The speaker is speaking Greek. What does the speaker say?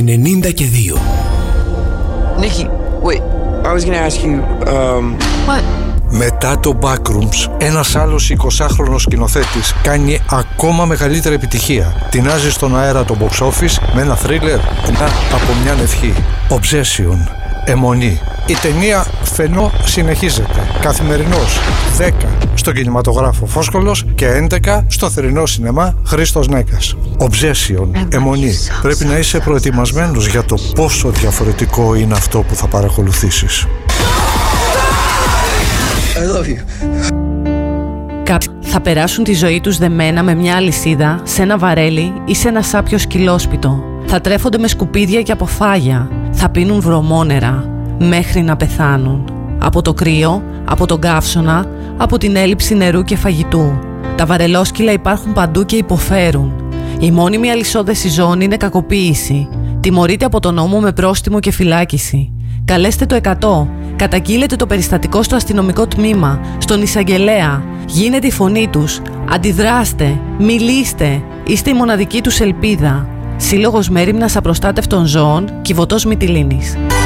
92. Nikki, wait. I was gonna ask you, What? Μετά το Backrooms, ένας άλλος 20χρονος σκηνοθέτης κάνει ακόμα μεγαλύτερη επιτυχία. Τεινάζει στον αέρα το box office με ένα θρίλερ από μια ευχή. Obsession, αιμονή. Η ταινία φαινό συνεχίζεται. Καθημερινός 10 στο κινηματογράφο Φόσκολος και 11 στο θερινό σινεμά Χρήστος Νέκας. Obsession, αιμονή. Πρέπει να είσαι προετοιμασμένος για το πόσο διαφορετικό είναι αυτό που θα παρακολουθήσεις. I love you. Κάποιοι θα περάσουν τη ζωή τους δεμένα με μια αλυσίδα σε ένα βαρέλι ή σε ένα σάπιο σκυλόσπιτο. Θα τρέφονται με σκουπίδια και αποφάγια. Θα πίνουν βρωμόνερα μέχρι να πεθάνουν. Από το κρύο, από τον καύσωνα, από την έλλειψη νερού και φαγητού. Τα βαρελόσκυλα υπάρχουν παντού και υποφέρουν. Η μόνιμη αλυσόδεση ζώων είναι κακοποίηση. Τιμωρείται από τον νόμο με πρόστιμο και φυλάκιση. Καλέστε το 100. Καταγγείλετε το περιστατικό στο αστυνομικό τμήμα, στον εισαγγελέα. Γίνετε η φωνή τους. Αντιδράστε. Μιλήστε. Είστε η μοναδική τους ελπίδα. Σύλλογος Μέριμνας Απροστάτευτων Ζώων, Κιβωτός Μυτιλήνης.